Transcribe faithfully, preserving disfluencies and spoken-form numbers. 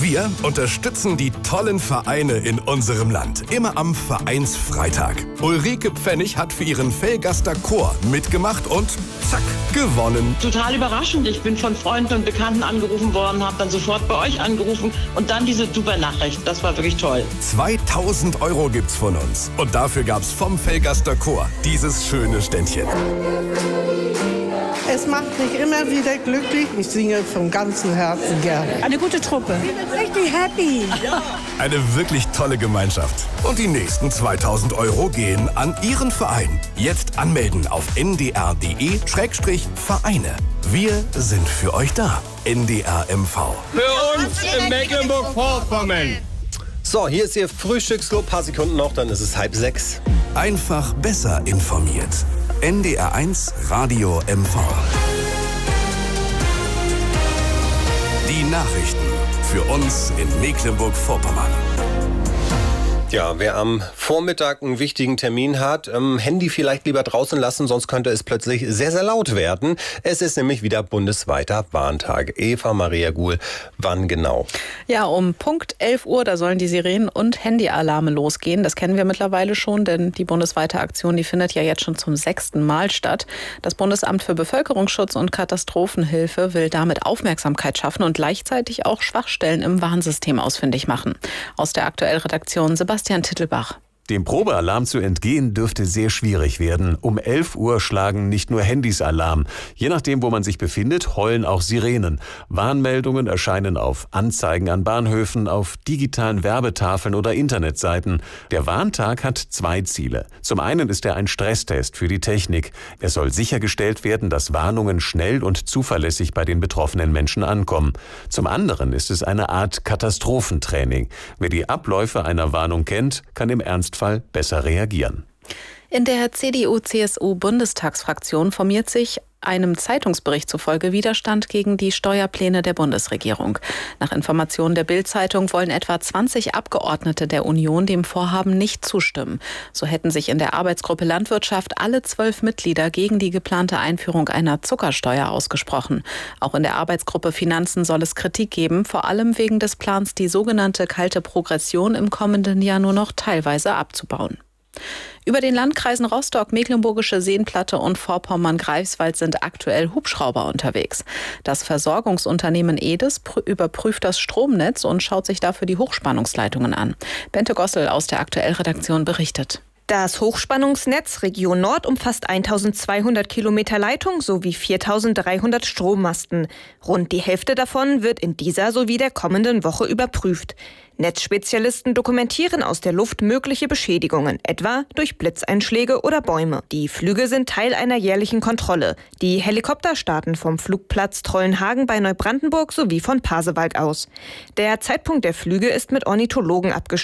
Wir unterstützen die tollen Vereine in unserem Land. Immer am Vereinsfreitag. Ulrike Pfennig hat für ihren Velgaster Chor mitgemacht und zack, gewonnen. Total überraschend. Ich bin von Freunden und Bekannten angerufen worden, habe dann sofort bei euch angerufen und dann diese super Nachricht. Das war wirklich toll. zweitausend Euro gibt's von uns. Und dafür gab's vom Velgaster Chor dieses schöne Ständchen. Es macht mich immer wieder glücklich. Ich singe von ganzem Herzen gerne. Eine gute Truppe. Richtig happy. Eine wirklich tolle Gemeinschaft. Und die nächsten zweitausend Euro gehen an Ihren Verein. Jetzt anmelden auf n d r punkt d e Schrägstrich Vereine. Wir sind für euch da. N D R M V. Für uns in Mecklenburg-Vorpommern. So, hier ist Ihr Frühstücksclub. Ein paar Sekunden noch, dann ist es halb sechs. Einfach besser informiert. N D R eins Radio M V. Die Nachrichten für uns in Mecklenburg-Vorpommern. Ja, wer am Vormittag einen wichtigen Termin hat, ähm, Handy vielleicht lieber draußen lassen, sonst könnte es plötzlich sehr, sehr laut werden. Es ist nämlich wieder bundesweiter Warntag. Eva Maria Guhl, wann genau? Ja, um Punkt elf Uhr, da sollen die Sirenen und Handyalarme losgehen. Das kennen wir mittlerweile schon, denn die bundesweite Aktion, die findet ja jetzt schon zum sechsten Mal statt. Das Bundesamt für Bevölkerungsschutz und Katastrophenhilfe will damit Aufmerksamkeit schaffen und gleichzeitig auch Schwachstellen im Warnsystem ausfindig machen. Aus der Aktuell-Redaktion Sebastian Sebastian Tittelbach. Dem Probealarm zu entgehen dürfte sehr schwierig werden. Um elf Uhr schlagen nicht nur Handys Alarm. Je nachdem, wo man sich befindet, heulen auch Sirenen. Warnmeldungen erscheinen auf Anzeigen an Bahnhöfen, auf digitalen Werbetafeln oder Internetseiten. Der Warntag hat zwei Ziele. Zum einen ist er ein Stresstest für die Technik. Es soll sichergestellt werden, dass Warnungen schnell und zuverlässig bei den betroffenen Menschen ankommen. Zum anderen ist es eine Art Katastrophentraining. Wer die Abläufe einer Warnung kennt, kann im Ernstfall besser reagieren. In der C D U-C S U-Bundestagsfraktion formiert sich einem Zeitungsbericht zufolge Widerstand gegen die Steuerpläne der Bundesregierung. Nach Informationen der Bild-Zeitung wollen etwa zwanzig Abgeordnete der Union dem Vorhaben nicht zustimmen. So hätten sich in der Arbeitsgruppe Landwirtschaft alle zwölf Mitglieder gegen die geplante Einführung einer Zuckersteuer ausgesprochen. Auch in der Arbeitsgruppe Finanzen soll es Kritik geben, vor allem wegen des Plans, die sogenannte kalte Progression im kommenden Jahr nur noch teilweise abzubauen. Über den Landkreisen Rostock, Mecklenburgische Seenplatte und Vorpommern-Greifswald sind aktuell Hubschrauber unterwegs. Das Versorgungsunternehmen Edes überprüft das Stromnetz und schaut sich dafür die Hochspannungsleitungen an. Bente Gossel aus der Aktuell-Redaktion berichtet. Das Hochspannungsnetz Region Nord umfasst eintausendzweihundert Kilometer Leitung sowie viertausenddreihundert Strommasten. Rund die Hälfte davon wird in dieser sowie der kommenden Woche überprüft. Netzspezialisten dokumentieren aus der Luft mögliche Beschädigungen, etwa durch Blitzeinschläge oder Bäume. Die Flüge sind Teil einer jährlichen Kontrolle. Die Helikopter starten vom Flugplatz Trollenhagen bei Neubrandenburg sowie von Pasewalk aus. Der Zeitpunkt der Flüge ist mit Ornithologen abgestimmt.